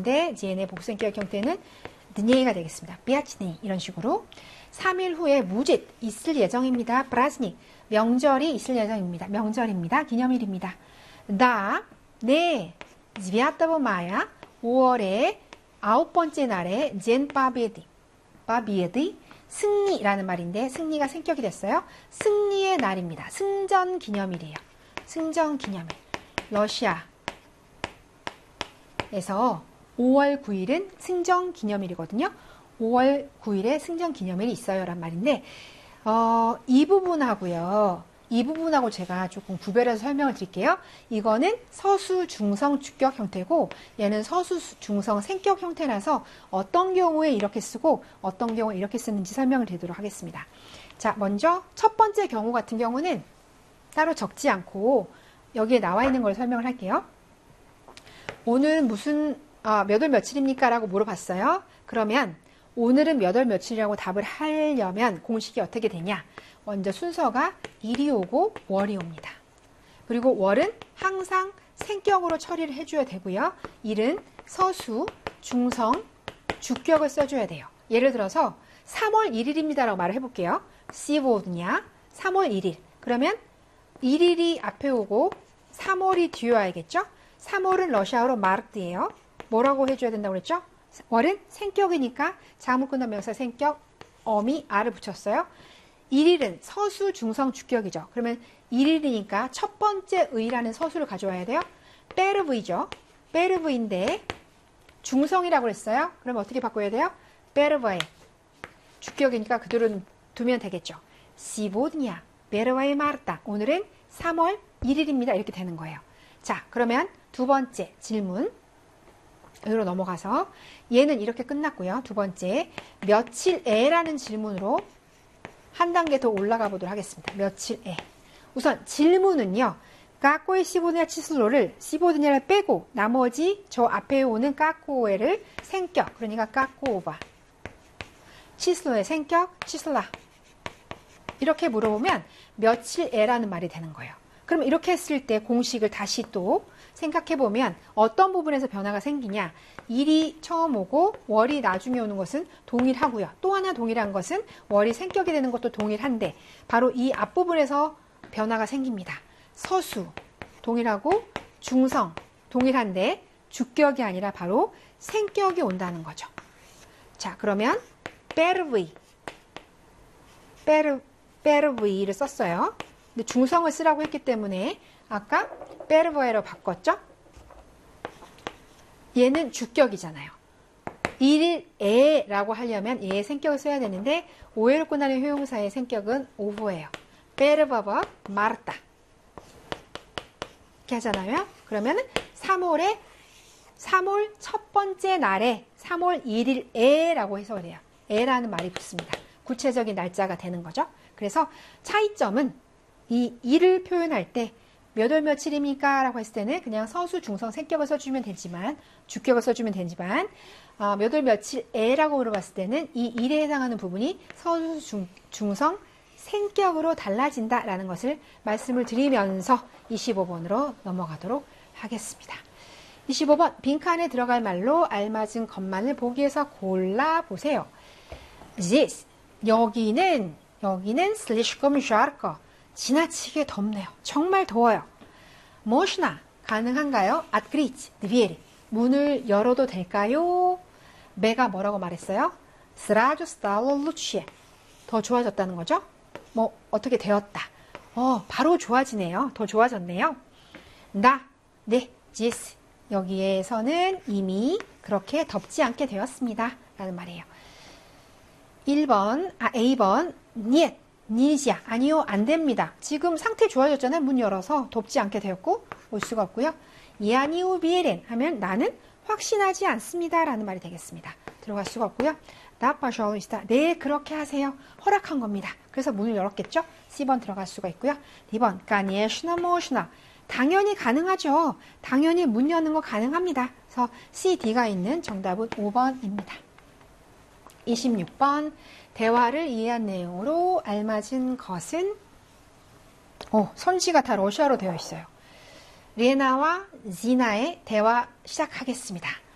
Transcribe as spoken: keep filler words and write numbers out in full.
되는데 지엔의 복수행격 형태는 드니에가 되겠습니다. 비아치니 이런 식으로 삼 일 후에 무짓 있을 예정입니다. 브라즈닉 명절이 있을 예정입니다. 명절입니다. 기념일입니다. 다, 네, 즈비아타보 마야 오월의 아홉 번째 날에 젠 바비에디, 바비에디 승리라는 말인데 승리가 생격이 됐어요. 승리의 날입니다. 승전 기념일이에요. 승전 기념일. 러시아에서 오월 구일은 승전 기념일이거든요. 오월 구일에 승전 기념일이 있어요. 란 말인데 어, 이 부분하고요. 이 부분하고 제가 조금 구별해서 설명을 드릴게요. 이거는 서수 중성 주격 형태고 얘는 서수 중성 생격 형태라서 어떤 경우에 이렇게 쓰고 어떤 경우에 이렇게 쓰는지 설명을 드리도록 하겠습니다. 자, 먼저 첫 번째 경우 같은 경우는 따로 적지 않고 여기에 나와 있는 걸 설명을 할게요. 오늘 무슨 아, 몇 월 며칠입니까? 라고 물어봤어요. 그러면 오늘은 몇 월 며칠이라고 답을 하려면 공식이 어떻게 되냐? 먼저 순서가 일이 오고 월이 옵니다. 그리고 월은 항상 생격으로 처리를 해줘야 되고요. 일은 서수, 중성, 주격을 써줘야 돼요. 예를 들어서 삼월 일일입니다 라고 말을 해볼게요. 시보드냐? 삼월 일일. 그러면 일일이 앞에 오고 삼월이 뒤에 와야겠죠? 삼월은 러시아어로 마르트예요. 뭐라고 해줘야 된다고 그랬죠? 월은 생격이니까 자문권난 명사 생격, 어미, 아를 붙였어요. 일일은 서수, 중성, 주격이죠. 그러면 일일이니까 첫 번째 의라는 서수를 가져와야 돼요. 베르브이죠. 베르브인데 중성이라고 그랬어요. 그러면 어떻게 바꿔야 돼요? 베르브에. 주격이니까 그대로 두면 되겠죠. 시보드냐, 베르브에 마르타. 오늘은 삼월 일일입니다. 이렇게 되는 거예요. 자, 그러면 두 번째 질문. 여기로 넘어가서 얘는 이렇게 끝났고요. 두 번째, 며칠에라는 질문으로 한 단계 더 올라가 보도록 하겠습니다. 며칠에. 우선 질문은요. 까꼬의 시보드냐 치슬로를 시보드냐를 빼고 나머지 저 앞에 오는 까꼬에를 생격, 그러니까 까꼬오바. 치슬로의 생격, 치슬라. 이렇게 물어보면 며칠에라는 말이 되는 거예요. 그럼 이렇게 했을 때 공식을 다시 또 생각해보면 어떤 부분에서 변화가 생기냐. 일이 처음 오고 월이 나중에 오는 것은 동일하고요. 또 하나 동일한 것은 월이 생격이 되는 것도 동일한데 바로 이 앞부분에서 변화가 생깁니다. 서수 동일하고 중성 동일한데 주격이 아니라 바로 생격이 온다는 거죠. 자, 그러면 베르브이 베르, 베르브이를 썼어요. 근데 중성을 쓰라고 했기 때문에 아까 베르브에로 바꿨죠? 얘는 주격이잖아요. 일에라고 하려면 얘의 생격을 써야 되는데 오해로 끝나는 효용사의 생격은 오브예요. 베르버버 마르타 이렇게 하잖아요. 그러면 삼월에 삼월 첫 번째 날에 삼월 일일에라고 해석을 해요. 에라는 말이 붙습니다. 구체적인 날짜가 되는 거죠. 그래서 차이점은 이 일을 표현할 때 몇 월 며칠입니까? 라고 했을 때는 그냥 서수, 중성, 생격을 써주면 되지만 주격을 써주면 되지만 어, 몇 월 며칠에라고 물어봤을 때는 이 일에 해당하는 부분이 서수, 중, 중성, 생격으로 달라진다라는 것을 말씀을 드리면서 이십오 번으로 넘어가도록 하겠습니다. 이십오 번 빈칸에 들어갈 말로 알맞은 것만을 보기에서 골라보세요. This 여기는 여기는 слишком жарко 지나치게 덥네요. 정말 더워요. Можно 가능한가요? Открыть дверь 문을 열어도 될까요? 매가 뭐라고 말했어요? Сразу стало лучше 더 좋아졌다는 거죠? 뭐 어떻게 되었다. 어 바로 좋아지네요. 더 좋아졌네요. 나, 네, здесь 여기에서는 이미 그렇게 덥지 않게 되었습니다. 라는 말이에요. 일 번, 아 A 번 нет, нельзя 아니요 안 됩니다. 지금 상태 좋아졌잖아요. 문 열어서 덥지 않게 되었고 올 수가 없고요. Я не уверен 하면 나는 확신하지 않습니다. 라는 말이 되겠습니다. 들어갈 수가 없고요. Да, пожалуйста. 네, 그렇게 하세요. 허락한 겁니다. 그래서 문을 열었겠죠? C 번 들어갈 수가 있고요. 이 번, конечно, можно. 당연히 가능하죠. 당연히 문 여는 거 가능합니다. 그래서 C, D가 있는 정답은 오 번입니다. 이십육 번, 대화를 이해한 내용으로 알맞은 것은 오, 선지가 다 러시아로 되어 있어요. 리에나와 지나의 대화 시작하겠습니다.